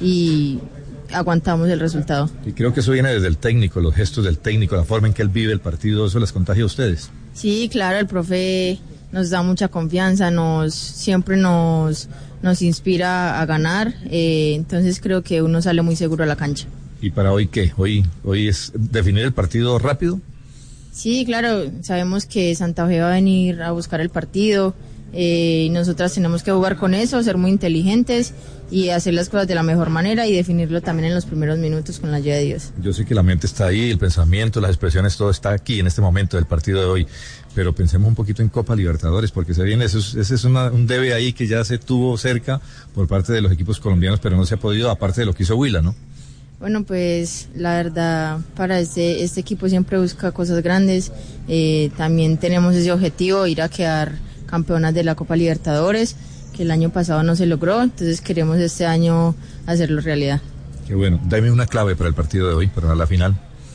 y aguantamos el resultado. Y creo que eso viene desde el técnico, los gestos del técnico, la forma en que él vive el partido, ¿eso les contagia a ustedes? Sí, claro, el profe nos da mucha confianza, siempre nos inspira a ganar, entonces creo que uno sale muy seguro a la cancha. ¿Y para hoy qué? ¿Hoy es definir el partido rápido? Sí, claro, sabemos que Santa Fe va a venir a buscar el partido, nosotras tenemos que jugar con eso, ser muy inteligentes y hacer las cosas de la mejor manera y definirlo también en los primeros minutos con la ayuda de Dios. Yo sé que la mente está ahí, el pensamiento, las expresiones, todo está aquí en este momento del partido de hoy, pero pensemos un poquito en Copa Libertadores, porque se viene, ese es un debe ahí que ya se tuvo cerca por parte de los equipos colombianos, pero no se ha podido, aparte de lo que hizo Huila, ¿no? Bueno, pues la verdad, para este equipo siempre busca cosas grandes, también tenemos ese objetivo, ir a quedar campeonas de la Copa Libertadores, que el año pasado no se logró, entonces queremos este año hacerlo realidad. Qué bueno, dame una clave para el partido de hoy, para la final.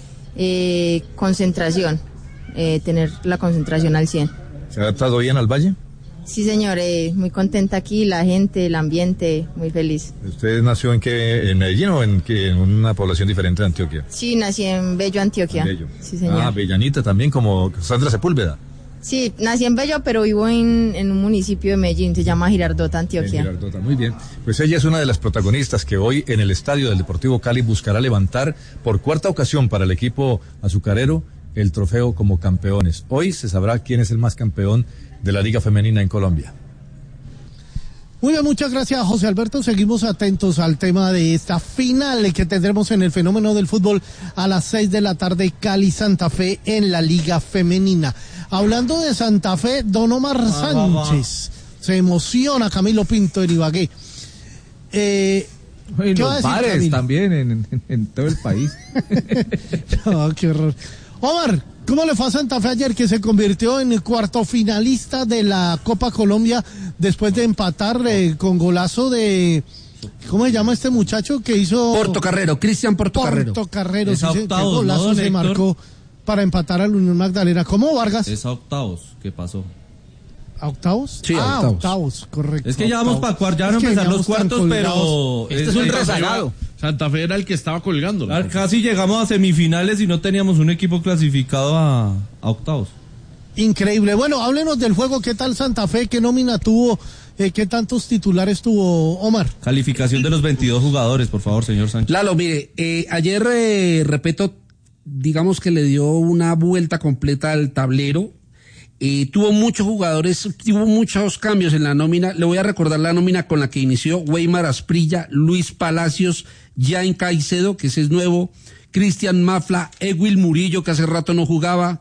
Concentración, tener la concentración al 100. ¿Se ha adaptado bien al Valle? Sí, señor, muy contenta aquí, la gente, el ambiente, muy feliz. ¿Usted nació en Medellín o en una población diferente de Antioquia? Sí, nací en Bello, Antioquia. Bello. Sí, señor. Ah, Bellanita también, como Sandra Sepúlveda. Sí, nací en Bello, pero vivo en un municipio de Medellín, se llama Girardota, Antioquia. Girardota, muy bien. Pues ella es una de las protagonistas que hoy en el estadio del Deportivo Cali buscará levantar por 4ª ocasión para el equipo azucarero el trofeo como campeones. Hoy se sabrá quién es el más campeón de la Liga Femenina en Colombia. Muy bien, muchas gracias, José Alberto. Seguimos atentos al tema de esta final que tendremos en el Fenómeno del Fútbol a las 6 de la tarde, Cali-Santa Fe en la Liga Femenina. Hablando de Santa Fe, Don Omar Sánchez. Se emociona Camilo Pinto en Ibagué. Y los bares Camilo? También en todo el país. No, qué horror. Omar, ¿cómo le fue a Santa Fe ayer, que se convirtió en el cuarto finalista de la Copa Colombia después de empatar con golazo de... ¿Cómo se llama este muchacho que hizo? Portocarrero, Cristian Portocarrero. Portocarrero, es sí, octavos, qué golazo ¿no, se marcó para empatar al Unión Magdalena. ¿Cómo, Vargas? Es a octavos, ¿qué pasó? ¿A octavos? Sí, a octavos, correcto. Es que ya vamos para ya no empezar los cuartos, pero... Este es un rezagado. Santa Fe era el que estaba colgando. Casi llegamos a semifinales y no teníamos un equipo clasificado a octavos. Increíble. Bueno, háblenos del juego. ¿Qué tal Santa Fe? ¿Qué nómina tuvo? ¿Qué tantos titulares tuvo, Omar? Calificación de los 22 jugadores, por favor, señor Sánchez. Lalo, mire, ayer, repito, digamos que le dio una vuelta completa al tablero. Tuvo muchos jugadores, tuvo muchos cambios en la nómina. Le voy a recordar la nómina con la que inició: Weimar Asprilla, Luis Palacios, Jan Caicedo, que ese es nuevo, Cristian Mafla, Ewil Murillo, que hace rato no jugaba,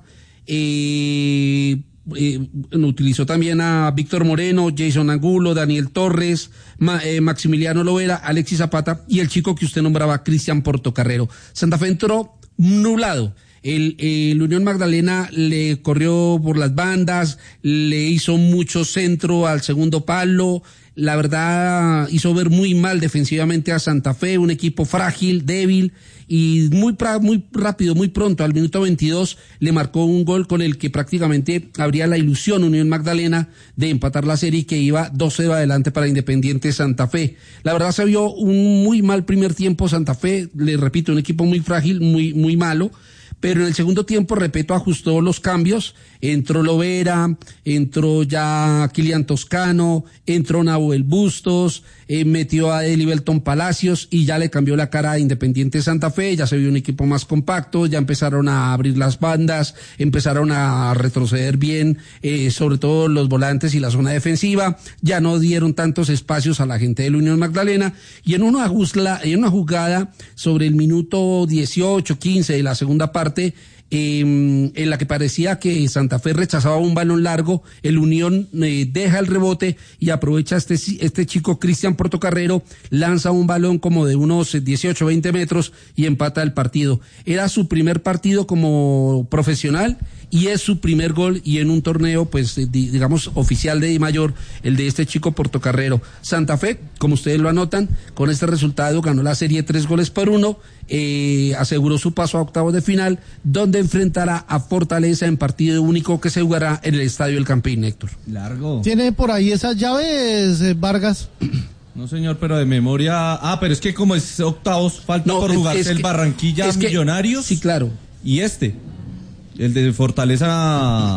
utilizó también a Víctor Moreno, Jason Angulo, Daniel Torres, Maximiliano Lovera, Alexis Zapata y el chico que usted nombraba, Cristian Portocarrero. Santa Fe entró nublado. El Unión Magdalena le corrió por las bandas, le hizo mucho centro al segundo palo. La verdad, hizo ver muy mal defensivamente a Santa Fe, un equipo frágil, débil, y muy rápido, muy pronto, al minuto 22, le marcó un gol con el que prácticamente habría la ilusión Unión Magdalena de empatar la serie, que iba 2-0 adelante para Independiente Santa Fe. La verdad, se vio un muy mal primer tiempo Santa Fe, le repito, un equipo muy frágil, muy malo. Pero en el segundo tiempo, repito, ajustó los cambios, entró Lovera, entró ya Kilian Toscano, entró Nahuel Bustos, metió a Elibelton Palacios y ya le cambió la cara a Independiente Santa Fe, ya se vio un equipo más compacto, ya empezaron a abrir las bandas, empezaron a retroceder bien, sobre todo los volantes y la zona defensiva, ya no dieron tantos espacios a la gente de la Unión Magdalena, y en una jugada sobre el minuto 18, 15 de la segunda parte, en la que parecía que Santa Fe rechazaba un balón largo, el Unión deja el rebote y aprovecha este chico Cristian Portocarrero, lanza un balón como de unos 18, 20 metros y empata el partido. Era su primer partido como profesional y es su primer gol y en un torneo, pues, digamos, oficial de mayor, el de este chico Portocarrero. Santa Fe, como ustedes lo anotan, con este resultado ganó la serie 3-1, aseguró su paso a octavos de final, donde enfrentará a Fortaleza en partido único que se jugará en el Estadio El Campín, Héctor. Largo. ¿Tiene por ahí esas llaves, Vargas? No, señor, pero de memoria... pero es que como es octavos, falta por jugarse el Barranquilla Millonarios. Sí, claro. Y el de Fortaleza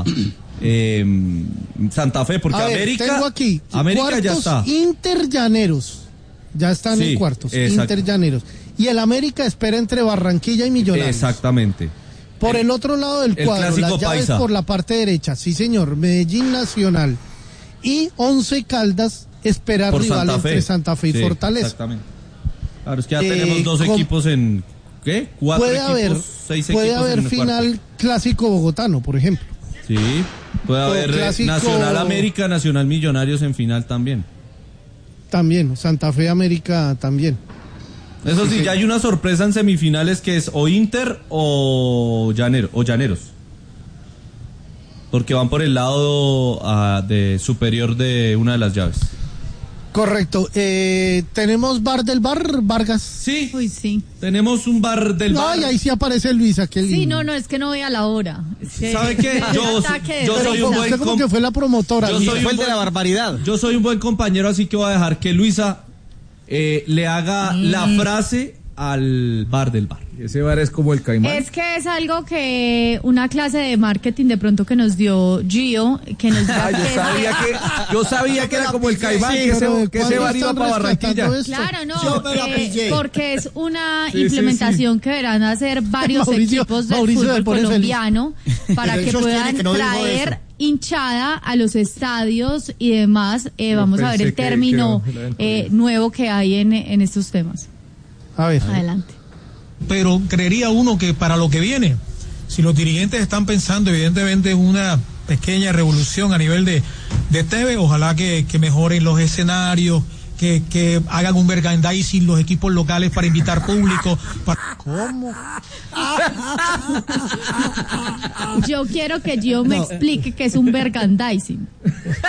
Santa Fe, porque América... tengo aquí, América ya está. Inter Llaneros, ya están en cuartos, exacto. Inter Llaneros. Y el América espera entre Barranquilla y Millonarios. Exactamente. Por el otro lado del cuadro, las llaves paisa. Por la parte derecha, sí señor, Medellín Nacional y 11 Caldas espera por rival entre Santa Fe y Fortaleza. Exactamente. Claro, es que ya tenemos dos equipos en... ¿Qué? Puede haber final clásico bogotano, por ejemplo. Sí, puede haber clásico... Nacional América, Nacional Millonarios en final también. También, Santa Fe América también. Eso sí, ya hay una sorpresa en semifinales que es o Inter o Llaneros. Porque van por el lado de superior de una de las llaves. Correcto. ¿Tenemos bar del bar, Vargas? Sí. Uy, sí. Tenemos un bar del bar. No, y ahí sí aparece Luisa. Sí, no, es que no voy a la hora. ¿Sabe qué? Yo soy un buen... Usted como que fue la promotora. Fue el de la barbaridad. Yo soy un buen compañero, así que voy a dejar que Luisa le haga la frase al bar del bar. Ese bar es como el Caimán. Es que es algo que una clase de marketing de pronto que nos dio Gio, que nos yo sabía que era como el Caimán, sí, que ese bar iba para Barranquilla. Claro, no, porque es una implementación que verán hacer varios equipos del fútbol colombiano para que puedan traer hinchada a los estadios y demás. Vamos a ver el término nuevo que hay en estos temas. A ver. Adelante. Pero creería uno que para lo que viene, si los dirigentes están pensando evidentemente en una pequeña revolución a nivel de TV, ojalá que mejoren los escenarios, que hagan un merchandising los equipos locales para invitar público. ¿Cómo? Yo quiero que Gio me explique qué es un merchandising.